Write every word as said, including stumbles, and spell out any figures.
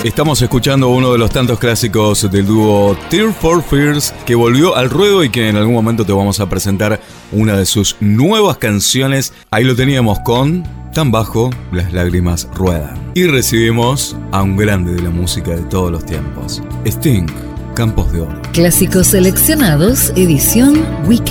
Estamos escuchando uno de los tantos clásicos del dúo Tears for Fears, que volvió al ruedo y que en algún momento te vamos a presentar una de sus nuevas canciones. Ahí lo teníamos con Tan bajo, las lágrimas ruedan. Y recibimos a un grande de la música de todos los tiempos, Sting, Campos de Oro. Clásicos seleccionados, edición Weekend.